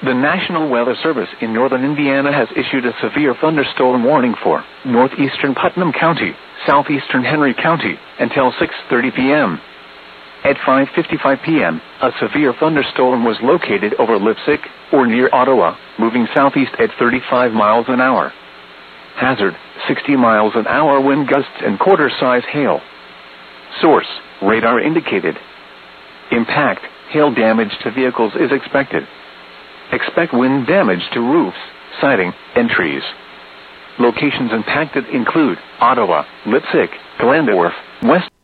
The National Weather Service in northern Indiana has issued a severe thunderstorm warning for northeastern Putnam County, southeastern Henry County, until 6:30 p.m. At 5:55 p.m., a severe thunderstorm was located over Leipsic, or near Ottawa, moving southeast at 35 miles an hour. Hazard, 60 miles an hour wind gusts and quarter-size hail. Source, radar indicated. Impact, hail damage to vehicles is expected. Expect wind damage to roofs, siding, and trees. Locations impacted include Ottawa, Leipsic, Glandorf, West